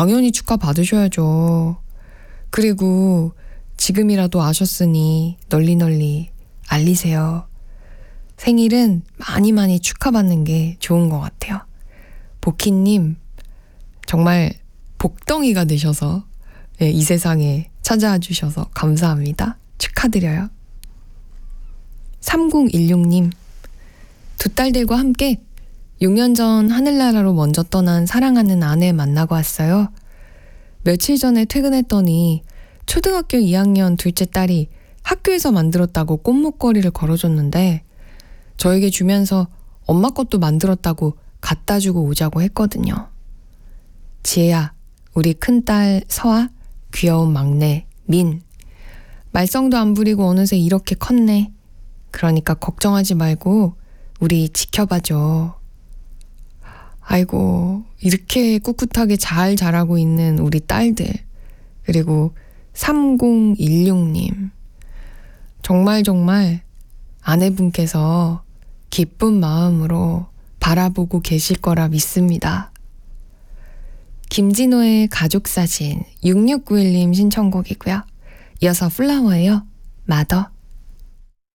당연히 축하받으셔야죠. 그리고 지금이라도 아셨으니 널리 알리세요. 생일은 많이 축하받는 게 좋은 것 같아요. 보키님, 정말 복덩이가 되셔서 이 세상에 찾아와 주셔서 감사합니다. 축하드려요. 3016님, 두 딸들과 함께 6년 전 하늘나라로 먼저 떠난 사랑하는 아내 만나고 왔어요. 며칠 전에 퇴근했더니 초등학교 2학년 둘째 딸이 학교에서 만들었다고 꽃목걸이를 걸어줬는데 저에게 주면서 엄마 것도 만들었다고 갖다 주고 오자고 했거든요. 지혜야, 우리 큰딸 서아, 귀여운 막내 민. 말썽도 안 부리고 어느새 이렇게 컸네. 그러니까 걱정하지 말고 우리 지켜봐줘. 아이고, 이렇게 꿋꿋하게 잘 자라고 있는 우리 딸들. 그리고 3016님. 정말 아내분께서 기쁜 마음으로 바라보고 계실 거라 믿습니다. 김진호의 가족사진 6691님 신청곡이고요. 이어서 플라워예요. 마더.